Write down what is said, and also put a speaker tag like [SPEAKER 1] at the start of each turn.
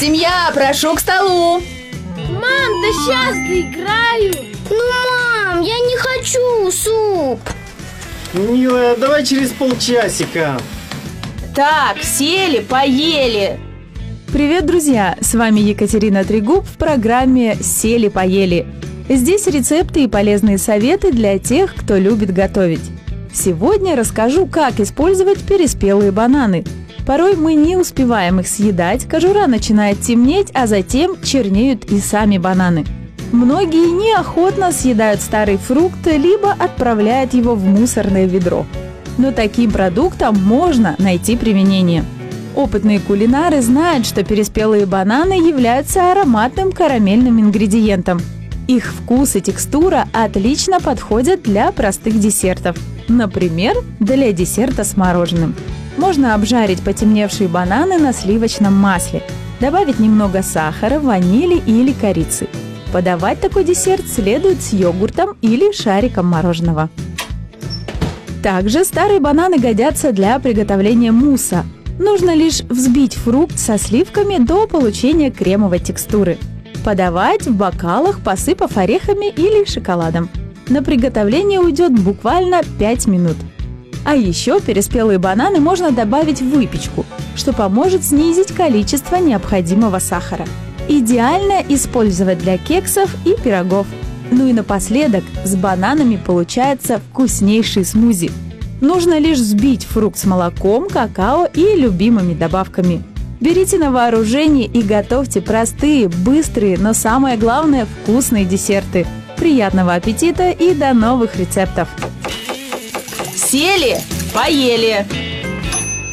[SPEAKER 1] Семья, прошу к столу.
[SPEAKER 2] Мам, да сейчас доиграю.
[SPEAKER 3] Мам, я не хочу суп.
[SPEAKER 4] Милая, давай через полчасика.
[SPEAKER 1] Так, сели, поели.
[SPEAKER 5] Привет, друзья! С вами Екатерина Трегуб в программе «Сели-поели». Здесь рецепты и полезные советы для тех, кто любит готовить. Сегодня расскажу, как использовать переспелые бананы. Порой мы не успеваем их съедать, кожура начинает темнеть, а затем чернеют и сами бананы. Многие неохотно съедают старый фрукт, либо отправляют его в мусорное ведро. Но таким продуктам можно найти применение. Опытные кулинары знают, что переспелые бананы являются ароматным карамельным ингредиентом. Их вкус и текстура отлично подходят для простых десертов. Например, для десерта с мороженым. Можно обжарить потемневшие бананы на сливочном масле, добавить немного сахара, ванили или корицы. Подавать такой десерт следует с йогуртом или шариком мороженого. Также старые бананы годятся для приготовления мусса. Нужно лишь взбить фрукт со сливками до получения кремовой текстуры. Подавать в бокалах, посыпав орехами или шоколадом. На приготовление уйдет буквально 5 минут. А еще переспелые бананы можно добавить в выпечку, что поможет снизить количество необходимого сахара. Идеально использовать для кексов и пирогов. Ну и напоследок, с бананами получается вкуснейший смузи. Нужно лишь взбить фрукт с молоком, какао и любимыми добавками. Берите на вооружение и готовьте простые, быстрые, но самое главное – вкусные десерты. Приятного аппетита и до новых рецептов!
[SPEAKER 1] Сели, поели.